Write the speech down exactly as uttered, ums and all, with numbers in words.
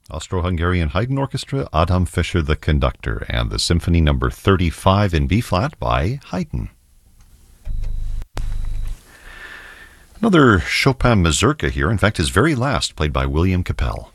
Austro-Hungarian Haydn Orchestra, Adam Fischer the conductor, and the Symphony Number thirty-five in B-flat by Haydn. Another Chopin mazurka here, in fact his very last, played by William Capell.